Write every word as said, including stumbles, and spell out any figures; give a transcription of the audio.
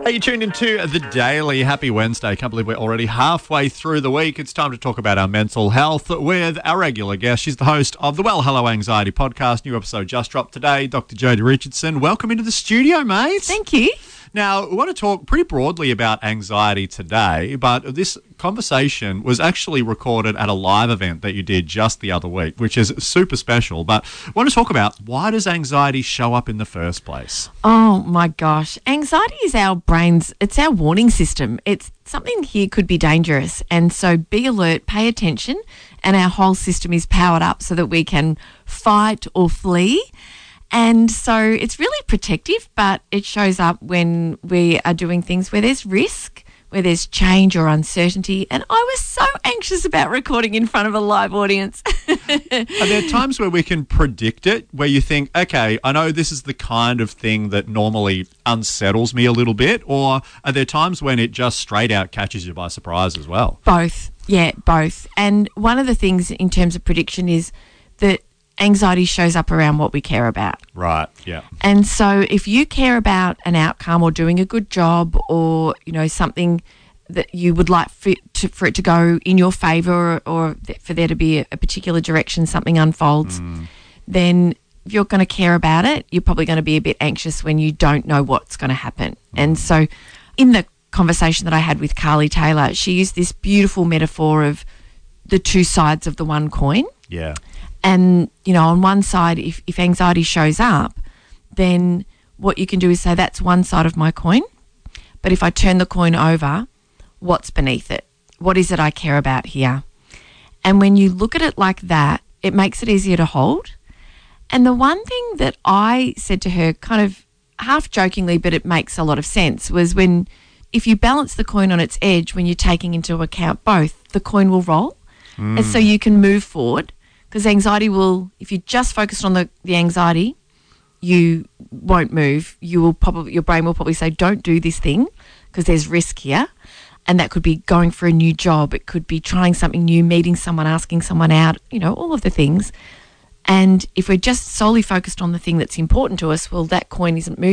Hey, you tuned into The Daily. Happy Wednesday. Can't believe we're already halfway through the week. It's time to talk about our mental health with our regular guest. She's the host of the Well Hello Anxiety podcast. New episode just dropped today. Doctor Jodie Richardson, welcome into the studio, mate. Thank you. Now, we want to talk pretty broadly about anxiety today, but this conversation was actually recorded at a live event that you did just the other week, which is super special. But I want to talk about, why does anxiety show up in the first place? Oh, my gosh. Anxiety is our brain's, it's our warning system. It's something here could be dangerous. And so be alert, pay attention, and our whole system is powered up so that we can fight or flee. And so it's really protective, but it shows up when we are doing things where there's risk, where there's change or uncertainty. And I was so anxious about recording in front of a live audience. Are there times where we can predict it, where you think, okay, I know this is the kind of thing that normally unsettles me a little bit, or are there times when it just straight out catches you by surprise as well? Both. Yeah, both. And one of the things in terms of prediction is that anxiety shows up around what we care about. Right, yeah. And so if you care about an outcome or doing a good job, or, you know, something that you would like for, to, for it to go in your favour, or, or for there to be a, a particular direction something unfolds, mm. then if you're going to care about it, you're probably going to be a bit anxious when you don't know what's going to happen. Mm. And so in the conversation that I had with Carly Taylor, she used this beautiful metaphor of the two sides of the one coin. Yeah. And, you know, on one side, if, if anxiety shows up, then what you can do is say, that's one side of my coin. But if I turn the coin over, what's beneath it? What is it I care about here? And when you look at it like that, it makes it easier to hold. And the one thing that I said to her, kind of half jokingly, but it makes a lot of sense, was when, if you balance the coin on its edge, when you're taking into account both, the coin will roll. Mm. And so you can move forward. Because anxiety will, if you just focused on the, the anxiety, you won't move. You will probably, your brain will probably say, don't do this thing because there's risk here. And that could be going for a new job. It could be trying something new, meeting someone, asking someone out, you know, all of the things. And if we're just solely focused on the thing that's important to us, well, that coin isn't moving.